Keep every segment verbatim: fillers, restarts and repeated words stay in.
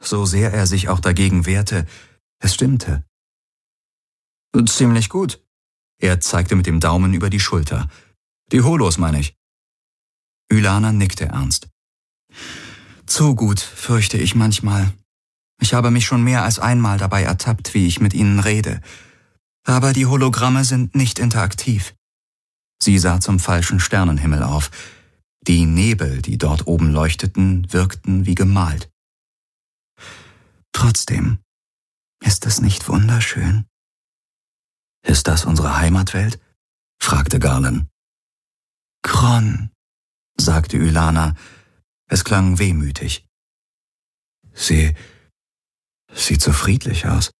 so sehr er sich auch dagegen wehrte, es stimmte. »Ziemlich gut.« Er zeigte mit dem Daumen über die Schulter. »Die Holos, meine ich.« Ylana nickte ernst. »Zu gut, fürchte ich manchmal. Ich habe mich schon mehr als einmal dabei ertappt, wie ich mit ihnen rede. Aber die Hologramme sind nicht interaktiv.« Sie sah zum falschen Sternenhimmel auf. Die Nebel, die dort oben leuchteten, wirkten wie gemalt. »Trotzdem, ist es nicht wunderschön?« »Ist das unsere Heimatwelt?« fragte Garland. »Kron«, sagte Ylana. Es klang wehmütig. »Sie sieht so friedlich aus.«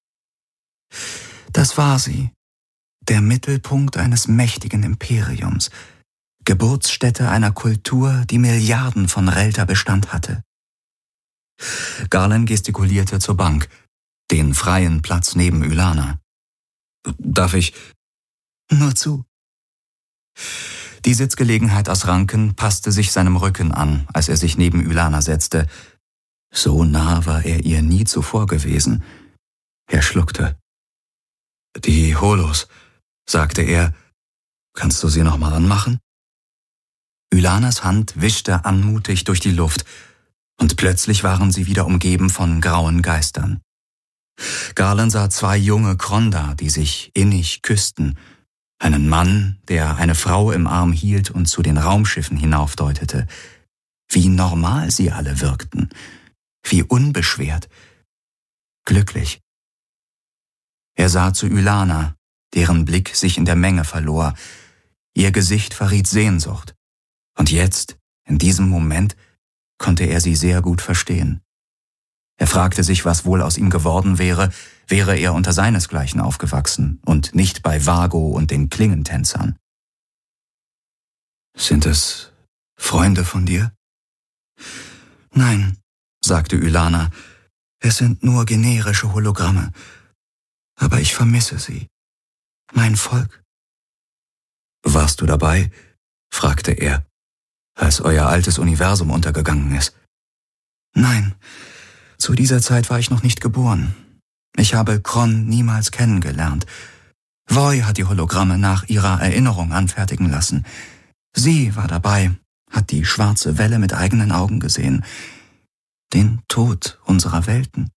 »Das war sie. Der Mittelpunkt eines mächtigen Imperiums. Geburtsstätte einer Kultur, die Milliarden von Relta Bestand hatte.« Garland gestikulierte zur Bank, den freien Platz neben Ylana. »Darf ich?« »Nur zu.« Die Sitzgelegenheit aus Ranken passte sich seinem Rücken an, als er sich neben Ylana setzte. So nah war er ihr nie zuvor gewesen. Er schluckte. »Die Holos«, sagte er. »Kannst du sie noch mal anmachen?« Ylanas Hand wischte anmutig durch die Luft, und plötzlich waren sie wieder umgeben von grauen Geistern. Garland sah zwei junge Kronda, die sich innig küssten, einen Mann, der eine Frau im Arm hielt und zu den Raumschiffen hinaufdeutete. Wie normal sie alle wirkten, wie unbeschwert, glücklich. Er sah zu Ylana, deren Blick sich in der Menge verlor. Ihr Gesicht verriet Sehnsucht. Und jetzt, in diesem Moment, konnte er sie sehr gut verstehen. Er fragte sich, was wohl aus ihm geworden wäre, wäre er unter seinesgleichen aufgewachsen und nicht bei Vago und den Klingentänzern. »Sind es Freunde von dir?« »Nein«, sagte Ylana, »es sind nur generische Hologramme. Aber ich vermisse sie. Mein Volk.« »Warst du dabei?« fragte er, »als euer altes Universum untergegangen ist?« »Nein, zu dieser Zeit war ich noch nicht geboren. Ich habe Kron niemals kennengelernt. Voy hat die Hologramme nach ihrer Erinnerung anfertigen lassen. Sie war dabei, hat die schwarze Welle mit eigenen Augen gesehen. Den Tod unserer Welten.«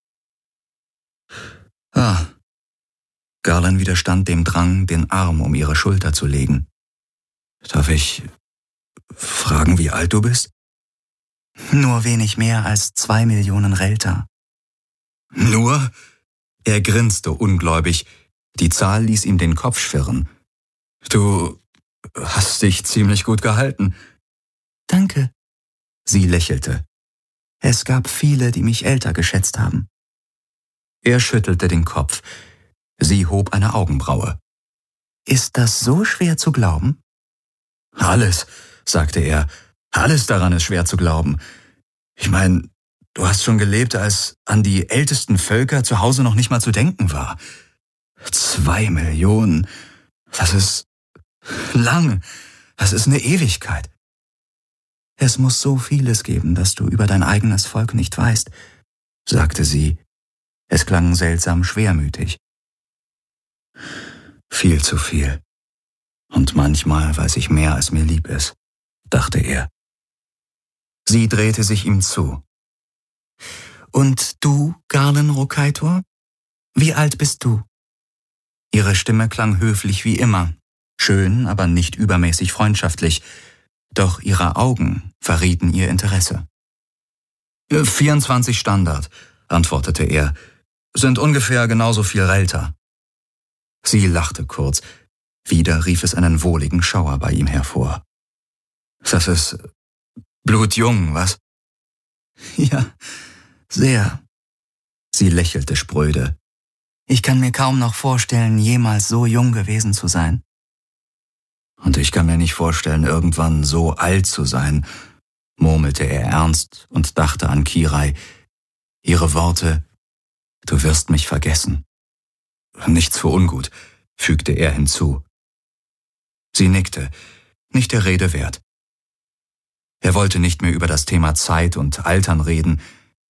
»Ah.« Garland widerstand dem Drang, den Arm um ihre Schulter zu legen. »Darf ich fragen, wie alt du bist?« »Nur wenig mehr als zwei Millionen Relta.« »Nur?« Er grinste ungläubig. Die Zahl ließ ihm den Kopf schwirren. »Du hast dich ziemlich gut gehalten.« »Danke.« Sie lächelte. »Es gab viele, die mich älter geschätzt haben.« Er schüttelte den Kopf. Sie hob eine Augenbraue. »Ist das so schwer zu glauben?« »Alles«, sagte er, »alles daran ist schwer zu glauben. Ich meine, du hast schon gelebt, als an die ältesten Völker zu Hause noch nicht mal zu denken war. Zwei Millionen, das ist lang, das ist eine Ewigkeit.« »Es muss so vieles geben, das du über dein eigenes Volk nicht weißt«, sagte sie. Es klang seltsam schwermütig. »Viel zu viel. Und manchmal weiß ich mehr, als mir lieb ist«, dachte er. Sie drehte sich ihm zu. »Und du, Garland Rokaitor? Wie alt bist du?« Ihre Stimme klang höflich wie immer, schön, aber nicht übermäßig freundschaftlich, doch ihre Augen verrieten ihr Interesse. »vierundzwanzig Standard«, antwortete er, »sind ungefähr genauso viel Relta.« Sie lachte kurz. Wieder rief es einen wohligen Schauer bei ihm hervor. »Das ist blutjung, was?« »Ja, sehr.« Sie lächelte spröde. »Ich kann mir kaum noch vorstellen, jemals so jung gewesen zu sein.« »Und ich kann mir nicht vorstellen, irgendwann so alt zu sein«, murmelte er ernst und dachte an Kirai. Ihre Worte, »Du wirst mich vergessen.« »Nichts für ungut«, fügte er hinzu. Sie nickte, nicht der Rede wert. Er wollte nicht mehr über das Thema Zeit und Altern reden,